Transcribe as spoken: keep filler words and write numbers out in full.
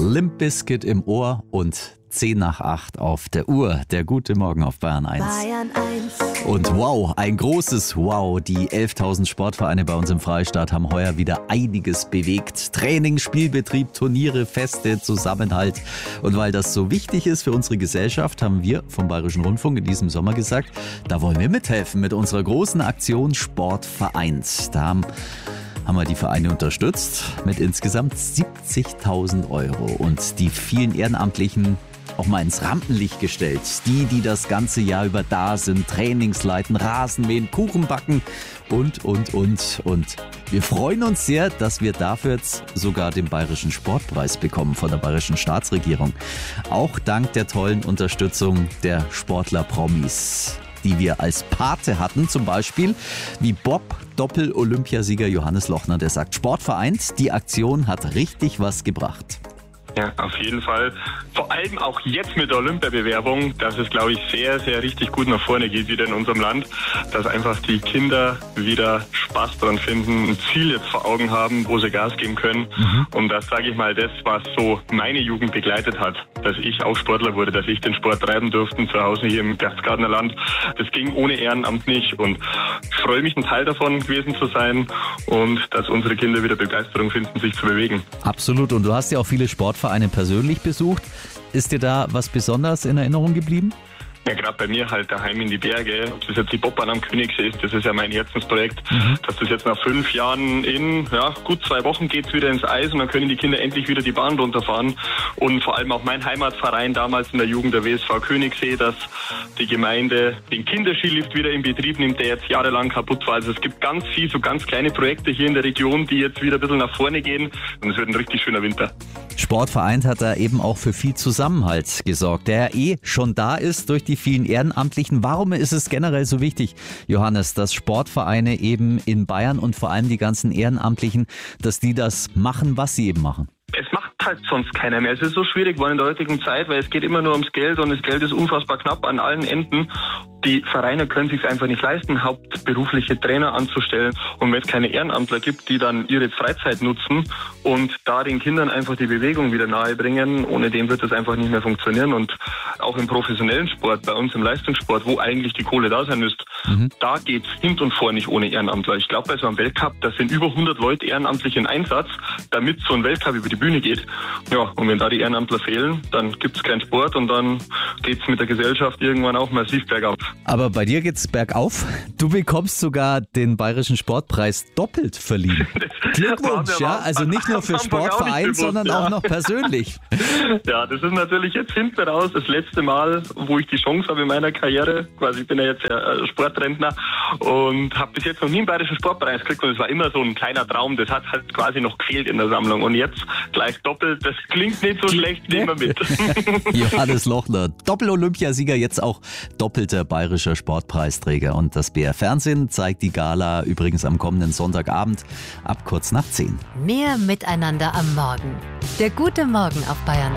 Limp Bizkit im Ohr und zehn nach acht auf der Uhr. Der gute Morgen auf Bayern eins. Bayern eins. Und wow, ein großes Wow. Die elftausend Sportvereine bei uns im Freistaat haben heuer wieder einiges bewegt. Training, Spielbetrieb, Turniere, Feste, Zusammenhalt. Und weil das so wichtig ist für unsere Gesellschaft, haben wir vom Bayerischen Rundfunk in diesem Sommer gesagt, da wollen wir mithelfen mit unserer großen Aktion Sport vereint. Da haben haben wir die Vereine unterstützt mit insgesamt siebzigtausend Euro und die vielen Ehrenamtlichen auch mal ins Rampenlicht gestellt. Die, die das ganze Jahr über da sind, Trainings leiten, Rasenmähen, Kuchen backen und, und, und. Und wir freuen uns sehr, dass wir dafür jetzt sogar den Bayerischen Sportpreis bekommen von der Bayerischen Staatsregierung. Auch dank der tollen Unterstützung der Sportler-Promis, die wir als Pate hatten, zum Beispiel wie Bob, Doppel-Olympiasieger Johannes Lochner, der sagt, Sport vereint, die Aktion hat richtig was gebracht. Ja, auf jeden Fall. Vor allem auch jetzt mit der Olympiabewerbung, dass es, glaube ich, sehr, sehr richtig gut nach vorne geht wieder in unserem Land. Dass einfach die Kinder wieder Spaß dran finden, ein Ziel jetzt vor Augen haben, wo sie Gas geben können. Mhm. Und das, sage ich mal, das, was so meine Jugend begleitet hat. Dass ich auch Sportler wurde, dass ich den Sport treiben durfte zu Hause hier im Berchtesgadener Land. Das ging ohne Ehrenamt nicht. Und ich freue mich, ein Teil davon gewesen zu sein und dass unsere Kinder wieder Begeisterung finden, sich zu bewegen. Absolut. Und du hast ja auch viele Sportvereine persönlich besucht. Ist dir da was besonders in Erinnerung geblieben? Ja, gerade bei mir halt daheim in die Berge. Ob das jetzt die Bobbahn am Königssee ist, das ist ja mein Herzensprojekt. Mhm. Dass das jetzt nach fünf Jahren in ja, gut zwei Wochen geht's wieder ins Eis und dann können die Kinder endlich wieder die Bahn runterfahren. Und vor allem auch mein Heimatverein damals in der Jugend, der W S V Königssee, dass die Gemeinde den Kinderskilift wieder in Betrieb nimmt, der jetzt jahrelang kaputt war. Also es gibt ganz viel, so ganz kleine Projekte hier in der Region, die jetzt wieder ein bisschen nach vorne gehen und es wird ein richtig schöner Winter. Sportverein hat da eben auch für viel Zusammenhalt gesorgt, der ja eh schon da ist durch die vielen Ehrenamtlichen. Warum ist es generell so wichtig, Johannes, dass Sportvereine eben in Bayern und vor allem die ganzen Ehrenamtlichen, dass die das machen, was sie eben machen? Es macht halt sonst keiner mehr. Es ist so schwierig geworden in der heutigen Zeit, weil es geht immer nur ums Geld und das Geld ist unfassbar knapp an allen Enden. Die Vereine können sich einfach nicht leisten, hauptberufliche Trainer anzustellen. Und wenn es keine Ehrenamtler gibt, die dann ihre Freizeit nutzen und da den Kindern einfach die Bewegung wieder nahe bringen, ohne dem wird das einfach nicht mehr funktionieren. Und auch im professionellen Sport, bei uns im Leistungssport, wo eigentlich die Kohle da sein müsste, mhm. da geht's hin und vor nicht ohne Ehrenamtler. Ich glaube, bei so einem Weltcup, da sind über hundert Leute ehrenamtlich in Einsatz, damit so ein Weltcup über die Bühne geht. Ja, und wenn da die Ehrenamtler fehlen, dann gibt's keinen Sport und dann geht's mit der Gesellschaft irgendwann auch massiv bergauf. Aber bei dir geht's bergauf. Du bekommst sogar den Bayerischen Sportpreis doppelt verliehen. Glückwunsch, ja. Also nicht nur für Sportverein, sondern ja. auch noch persönlich. Ja, das ist natürlich jetzt hinten raus das letzte Mal, wo ich die Chance habe in meiner Karriere. Quasi, ich bin ja jetzt ja Sportrentner und habe bis jetzt noch nie einen Bayerischen Sportpreis gekriegt und es war immer so ein kleiner Traum. Das hat halt quasi noch gefehlt in der Sammlung und jetzt gleich doppelt. Das klingt nicht so schlecht, nehmen wir mit. Johannes Lochner, Doppel-Olympiasieger, jetzt auch doppelter Bayerischer Sportpreisträger. Und das B R Fernsehen zeigt die Gala übrigens am kommenden Sonntagabend ab kurz nach zehn. Mehr Miteinander am Morgen. Der gute Morgen auf Bayern